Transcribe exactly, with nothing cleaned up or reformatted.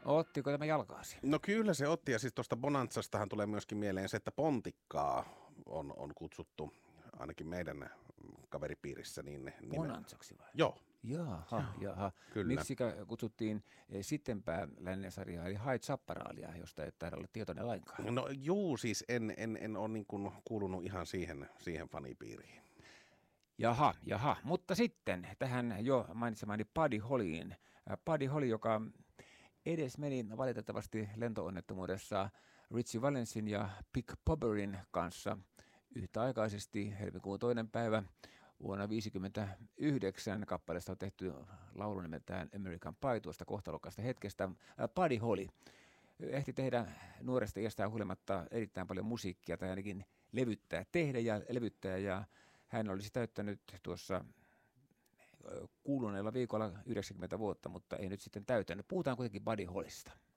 Ottiko tämä jalkaasi? No kyllä se otti, ja siis tuosta Bonanzastahan tulee myöskin mieleen se, että pontikkaa on, on kutsuttu ainakin meidän kaveripiirissä. Niin, Bonanzaksi vai? Joo. Jaha, jaha. Kyllä. Miksikä kutsuttiin sittenpää lännen sarjaa, eli Hyde Chaparralia, josta ei taida olla tietoinen lainkaan? No juu, siis en, en, en ole niin kuin kuulunut ihan siihen, siihen fanipiiriin. Jaha, jaha. Mutta sitten tähän jo mainitsemani Buddy Hollyin. Buddy Holly, joka edes meni valitettavasti lentoonnettomuudessa Richie Valensin ja Pick Pobberin kanssa yhtäaikaisesti helmikuun toinen päivä vuonna tuhatyhdeksänsataaviisikymmentäyhdeksän. Kappaleesta on tehty laulu nimeltään American Pie tuosta kohtalokkaasta hetkestä. Buddy Holly ehti tehdä nuoresta iästään huolimatta erittäin paljon musiikkia, tai ainakin levyttää, tehdä ja levyttää, ja hän olisi täyttänyt tuossa kuluneella viikolla yhdeksänkymmentä vuotta, mutta ei nyt sitten täytänyt. Puhutaan kuitenkin Buddy Hollysta.